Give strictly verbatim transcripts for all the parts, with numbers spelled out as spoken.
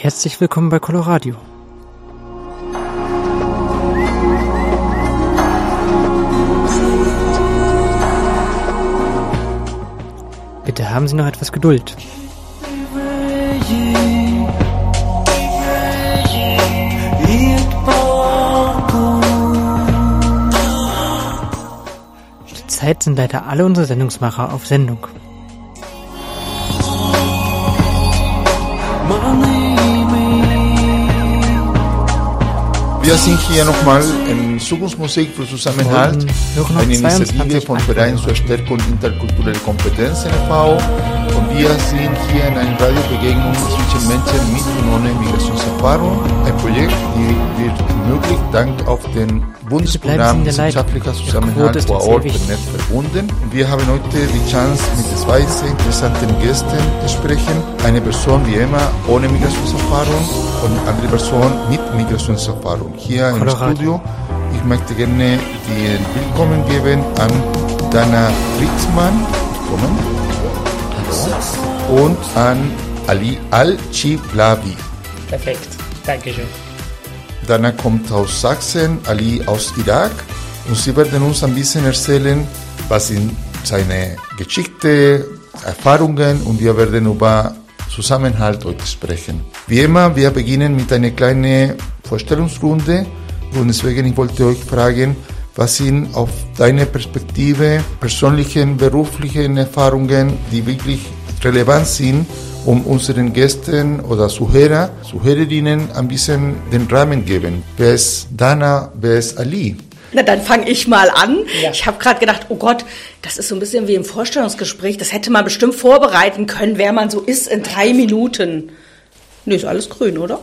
Herzlich willkommen bei Coloradio. Bitte haben Sie noch etwas Geduld. Zurzeit sind leider alle unsere Sendungsmacher auf Sendung. Wir sind hier nochmal in Zukunftsmusik für Zusammenhalt, eine Initiative vom Verein zur Stärkung interkultureller Kompetenzen e V Und wir sind hier in einer Radiobegegnung zwischen Menschen mit und ohne Migrationserfahrung. Ein Projekt, die wird möglich dank auf den Bundesprogramm Wissenschaftlicher Zusammenhalt vor Ort vernetzt verbunden. Wir haben heute die Chance, mit zwei sehr interessanten Gästen zu sprechen. Eine Person wie immer ohne Migrationserfahrung und eine andere Person mit Migrationserfahrung. Hier im Studio. Ich möchte gerne die Willkommen geben an Dana Ritzmann. Willkommen. Und an Ali Al-Chiblavi. Perfekt, Dankeschön. Dana kommt aus Sachsen, Ali aus Irak. Und sie werden uns ein bisschen erzählen, was sind seine Geschichte, Erfahrungen, und wir werden über Zusammenhalt heute sprechen. Wie immer, wir beginnen mit einer kleinen Vorstellungsrunde, und deswegen ich wollte euch fragen, was sind auf deine Perspektive persönlichen, beruflichen Erfahrungen, die wirklich relevant sind, um unseren Gästen oder Zuhörer, Zuhörerinnen ein bisschen den Rahmen geben. Wer ist Dana, wer ist Ali? Na, dann fange ich mal an. Ja. Ich habe gerade gedacht, oh Gott, das ist so ein bisschen wie im Vorstellungsgespräch. Das hätte man bestimmt vorbereiten können, wer man so ist in drei Minuten. Nee, ist alles grün, oder?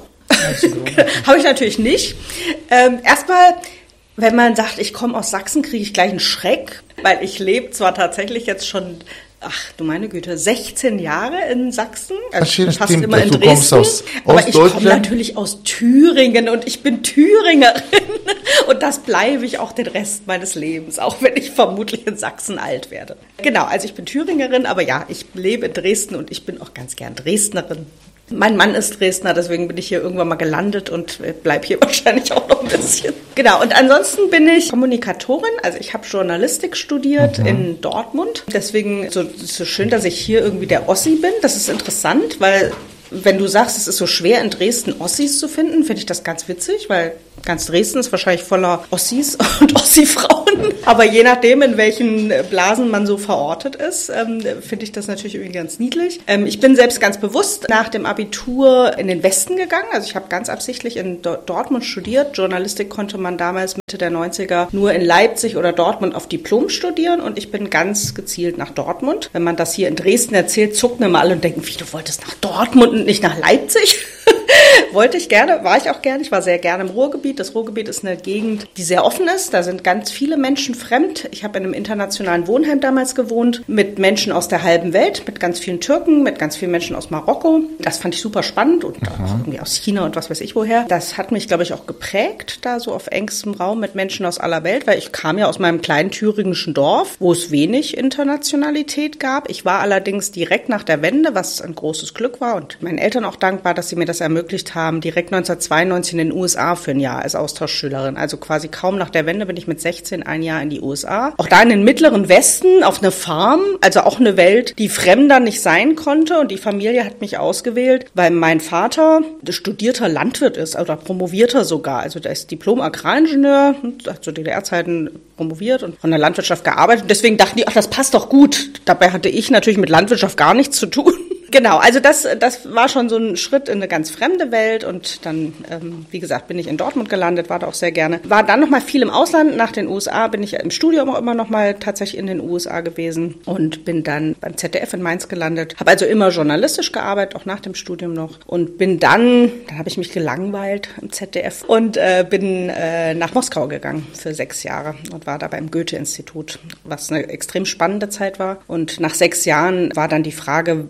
Habe ich natürlich nicht. Ähm, erstmal, wenn man sagt, ich komme aus Sachsen, kriege ich gleich einen Schreck, weil ich lebe zwar tatsächlich jetzt schon, ach du meine Güte, sechzehn Jahre in Sachsen, also das fast stimmt, immer in du Dresden, kommst aus aber ich komme Ostdeutschland. natürlich aus Thüringen und ich bin Thüringerin und das bleibe ich auch den Rest meines Lebens, auch wenn ich vermutlich in Sachsen alt werde. Genau, also ich bin Thüringerin, aber ja, ich lebe in Dresden und ich bin auch ganz gern Dresdnerin. Mein Mann ist Dresdner, deswegen bin ich hier irgendwann mal gelandet und bleibe hier wahrscheinlich auch noch ein bisschen. Genau, und ansonsten bin ich Kommunikatorin, also ich habe Journalistik studiert mhm. in Dortmund. Deswegen so, ist es so schön, dass ich hier irgendwie der Ossi bin. Das ist interessant, weil wenn du sagst, es ist so schwer in Dresden Ossis zu finden, finde ich das ganz witzig, weil ganz Dresden ist wahrscheinlich voller Ossis und Ossi-Frauen. Aber je nachdem, in welchen Blasen man so verortet ist, ähm, finde ich das natürlich irgendwie ganz niedlich. Ähm, ich bin selbst ganz bewusst nach dem Abitur in den Westen gegangen. Also ich habe ganz absichtlich in Do- Dortmund studiert. Journalistik konnte man damals Mitte der neunziger nur in Leipzig oder Dortmund auf Diplom studieren. Und ich bin ganz gezielt nach Dortmund. Wenn man das hier in Dresden erzählt, zucken immer alle und denken, wie, du wolltest nach Dortmund und nicht nach Leipzig? Wollte ich gerne, war ich auch gerne. Ich war sehr gerne im Ruhrgebiet. Das Ruhrgebiet ist eine Gegend, die sehr offen ist. Da sind ganz viele Menschen fremd. Ich habe in einem internationalen Wohnheim damals gewohnt, mit Menschen aus der halben Welt, mit ganz vielen Türken, mit ganz vielen Menschen aus Marokko. Das fand ich super spannend und auch irgendwie aus China und was weiß ich woher. Das hat mich, glaube ich, auch geprägt, da so auf engstem Raum mit Menschen aus aller Welt, weil ich kam ja aus meinem kleinen thüringischen Dorf, wo es wenig Internationalität gab. Ich war allerdings direkt nach der Wende, was ein großes Glück war und meinen Eltern auch dankbar, dass sie mir das ermöglicht haben, direkt neunzehnhundertzweiundneunzig in den U S A für ein Jahr als Austauschschülerin. Also quasi kaum nach der Wende bin ich mit sechzehn ein Jahr in die U S A. Auch da in den mittleren Westen auf eine Farm, also auch eine Welt, die fremder nicht sein konnte. Und die Familie hat mich ausgewählt, weil mein Vater studierter Landwirt ist oder promovierter sogar. Also der ist Diplom-Agraringenieur, hat zu D D R-Zeiten promoviert und von der Landwirtschaft gearbeitet. Und deswegen dachten die, ach, das passt doch gut. Dabei hatte ich natürlich mit Landwirtschaft gar nichts zu tun. Genau, also das, das war schon so ein Schritt in eine ganz fremde Welt und dann, ähm, wie gesagt, bin ich in Dortmund gelandet, war da auch sehr gerne. War dann noch mal viel im Ausland, nach den U S A bin ich im Studium auch immer noch mal tatsächlich in den U S A gewesen und bin dann beim Z D F in Mainz gelandet. Habe also immer journalistisch gearbeitet, auch nach dem Studium noch und bin dann, dann habe ich mich gelangweilt im Z D F und äh, bin äh, nach Moskau gegangen für sechs Jahre und war da beim Goethe-Institut, was eine extrem spannende Zeit war. Und nach sechs Jahren war dann die Frage, wo geht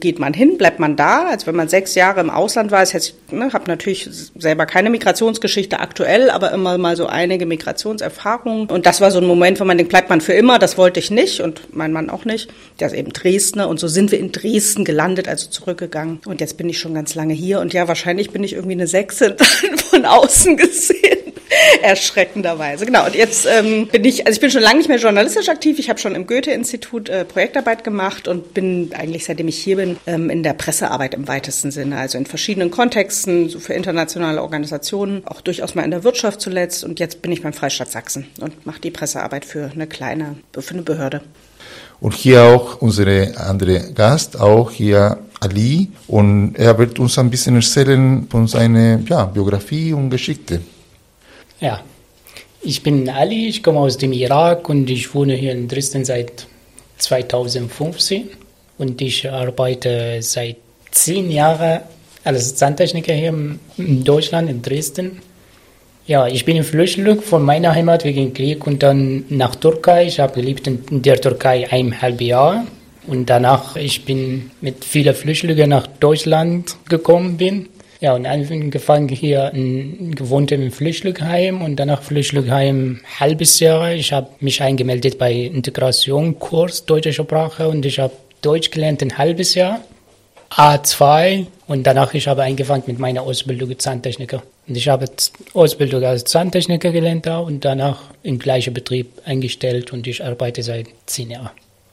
geht man hin? Bleibt man da? Also wenn man sechs Jahre im Ausland war, das heißt, ich ne, habe natürlich selber keine Migrationsgeschichte aktuell, aber immer mal so einige Migrationserfahrungen. Und das war so ein Moment, wo man denkt, bleibt man für immer? Das wollte ich nicht und mein Mann auch nicht. Der ist eben Dresdner und so sind wir in Dresden gelandet, also zurückgegangen. Und jetzt bin ich schon ganz lange hier und ja, wahrscheinlich bin ich irgendwie eine Sächsin von außen gesehen. Erschreckenderweise, genau. Und jetzt ähm, bin ich, also ich bin schon lange nicht mehr journalistisch aktiv. Ich habe schon im Goethe-Institut äh, Projektarbeit gemacht und bin eigentlich, seitdem ich hier bin, ähm, in der Pressearbeit im weitesten Sinne. Also in verschiedenen Kontexten, so für internationale Organisationen, auch durchaus mal in der Wirtschaft zuletzt. Und jetzt bin ich beim Freistaat Sachsen und mache die Pressearbeit für eine kleine, für eine Behörde. Und hier auch unsere andere Gast, auch hier Ali. Und er wird uns ein bisschen erzählen von seiner ja, Biografie und Geschichte. Ja, ich bin Ali, ich komme aus dem Irak und ich wohne hier in Dresden seit zweitausendfünfzehn und ich arbeite seit zehn Jahren als Zahntechniker hier in Deutschland, in Dresden. Ja, ich bin in Flüchtling von meiner Heimat wegen Krieg und dann nach Türkei. Ich habe gelebt in der Türkei eineinhalb Jahre und danach ich bin mit vielen Flüchtlingen nach Deutschland gekommen bin. Ja, und angefangen hier in, gewohnt im Flüchtlingsheim und danach Flüchtlingsheim ein halbes Jahr. Ich habe mich eingemeldet bei Integrationskurs Deutsche Sprache und ich habe Deutsch gelernt ein halbes Jahr, A zwei und danach ich habe angefangen mit meiner Ausbildung als Zahntechniker. Und ich habe Ausbildung als Zahntechniker gelernt und danach im gleichen Betrieb eingestellt und ich arbeite seit zehn Jahren.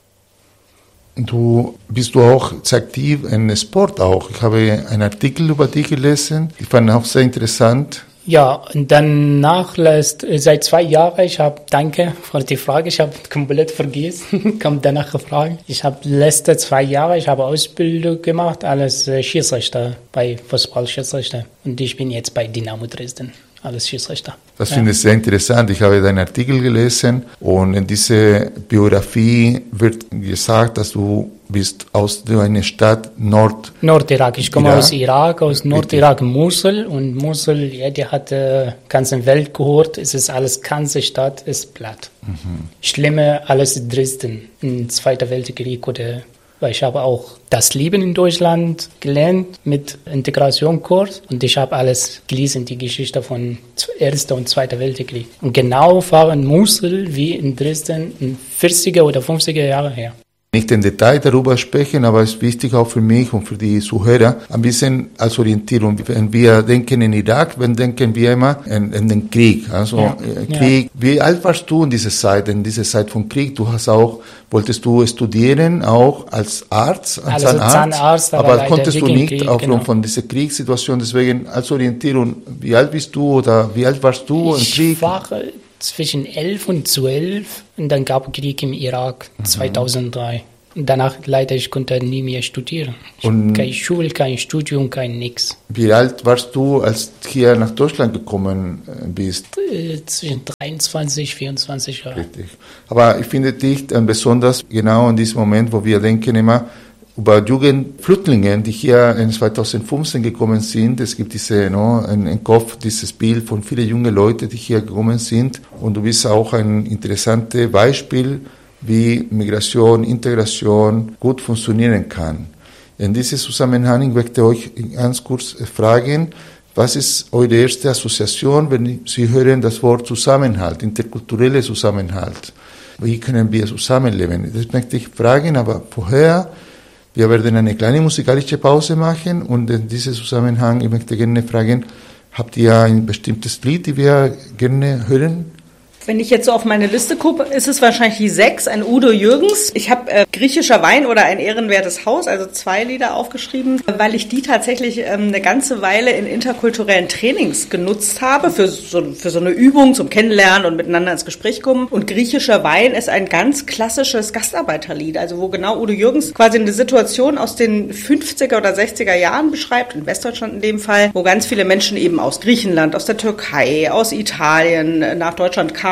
Du bist du auch sehr aktiv in Sport auch. Ich habe einen Artikel über dich gelesen. Ich fand auch sehr interessant. Ja, und danach lässt, seit zwei Jahren, ich habe, danke für die Frage, ich habe komplett vergessen, kommt danach gefragt. Ich habe letzte zwei Jahre, ich habe Ausbildung gemacht als Schiedsrichter bei Fußball-Schiedsrichter und ich bin jetzt bei Dynamo Dresden als Schiedsrichter. Das finde ich sehr interessant. Ich habe deinen Artikel gelesen und in dieser Biografie wird gesagt, dass du bist aus einer Stadt Nord... Nordirak. Ich komme Irak. aus Irak, aus Nordirak, Mosul. Und Mosul, ja, die hat die ganze Welt gehört. Es ist alles, ganze Stadt ist platt. Mhm. Schlimmer alles in Dresden im Zweiten Weltkrieg oder... Weil ich habe auch das Leben in Deutschland gelernt mit Integrationskurs und ich habe alles gelesen, die Geschichte von Erster und Zweiter Weltkrieg. Und genau war in Mosul wie in Dresden in vierziger oder fünfziger Jahre her. Nicht im Detail darüber sprechen, aber es ist wichtig auch für mich und für die Zuhörer ein bisschen als Orientierung. Wenn wir denken in Irak, dann denken wir immer in, in den Krieg. Also ja, Krieg. Ja. Wie alt warst du in dieser Zeit, in dieser Zeit von Krieg? Du hast auch, wolltest du studieren, auch als Arzt, als also Zahnarzt, Zahnarzt, aber, aber konntest du nicht Krieg, aufgrund genau. von dieser Kriegssituation. Deswegen als Orientierung, wie alt bist du oder wie alt warst du ich im Krieg? War zwischen elf und zwölf und dann gab es Krieg im Irak mhm. zweitausenddrei. Und danach leider, ich konnte nie mehr studieren. Keine Schule, kein Studium, kein nix. Wie alt warst du, als du hier nach Deutschland gekommen bist? Äh, zwischen dreiundzwanzig, vierundzwanzig Jahre. Richtig. Aber ich finde dich äh, besonders genau in diesem Moment, wo wir denken immer über Jugendflüchtlinge, die hier in zweitausendfünfzehn gekommen sind. Es gibt diese, no, in, im Kopf dieses Bild von vielen jungen Leuten, die hier gekommen sind. Und du bist auch ein interessantes Beispiel, wie Migration, Integration gut funktionieren kann. In diesem Zusammenhang möchte ich euch ganz kurz fragen, was ist eure erste Assoziation, wenn Sie hören das Wort Zusammenhalt, interkultureller Zusammenhalt? Wie können wir zusammenleben? Das möchte ich fragen, aber vorher, wir werden eine kleine musikalische Pause machen und in diesem Zusammenhang, ich möchte gerne fragen, habt ihr ein bestimmtes Lied, das wir gerne hören? Wenn ich jetzt so auf meine Liste gucke, ist es wahrscheinlich die sechs, ein Udo Jürgens. Ich habe äh, Griechischer Wein oder Ein ehrenwertes Haus, also zwei Lieder aufgeschrieben, weil ich die tatsächlich ähm, eine ganze Weile in interkulturellen Trainings genutzt habe, für so, für so eine Übung zum Kennenlernen und miteinander ins Gespräch kommen. Und Griechischer Wein ist ein ganz klassisches Gastarbeiterlied, also wo genau Udo Jürgens quasi eine Situation aus den fünfziger oder sechziger Jahren beschreibt, in Westdeutschland in dem Fall, wo ganz viele Menschen eben aus Griechenland, aus der Türkei, aus Italien nach Deutschland kamen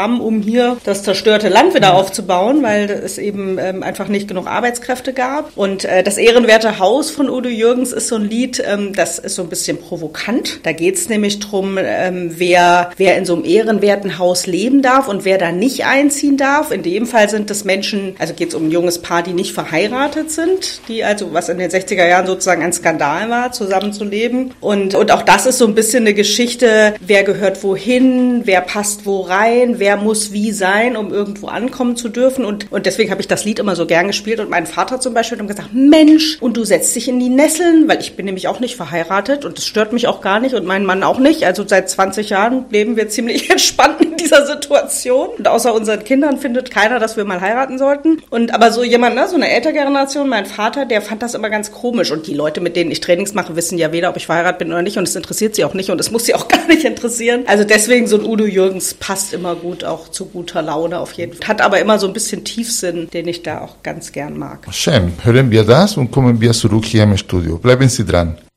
zusammen, um hier das zerstörte Land wieder aufzubauen, weil es eben ähm, einfach nicht genug Arbeitskräfte gab. Und äh, das ehrenwerte Haus von Udo Jürgens ist so ein Lied, ähm, das ist so ein bisschen provokant. Da geht es nämlich drum, ähm, wer, wer in so einem ehrenwerten Haus leben darf und wer da nicht einziehen darf. In dem Fall sind das Menschen, also geht es um ein junges Paar, die nicht verheiratet sind, die also, was in den sechziger Jahren sozusagen ein Skandal war, zusammenzuleben. Und, und auch das ist so ein bisschen eine Geschichte, wer gehört wohin, wer passt wo rein, wer muss wie sein, um irgendwo ankommen zu dürfen. Und, und deswegen habe ich das Lied immer so gern gespielt. Und mein Vater zum Beispiel hat gesagt, Mensch, und du setzt dich in die Nesseln, weil ich bin nämlich auch nicht verheiratet und das stört mich auch gar nicht und mein Mann auch nicht. Also seit zwanzig Jahren leben wir ziemlich entspannt in dieser Situation. Und außer unseren Kindern findet keiner, dass wir mal heiraten sollten. Und aber so jemand, ne, so eine ältere Generation, mein Vater, der fand das immer ganz komisch. Und die Leute, mit denen ich Trainings mache, wissen ja weder, ob ich verheiratet bin oder nicht. Und es interessiert sie auch nicht und es muss sie auch gar nicht interessieren. Also deswegen so ein Udo Jürgens passt immer gut, auch zu guter Laune auf jeden Fall. Hat aber immer so ein bisschen Tiefsinn, den ich da auch ganz gern mag. Schön. Hören wir das und kommen wir zurück hier im Studio. Bleiben Sie dran.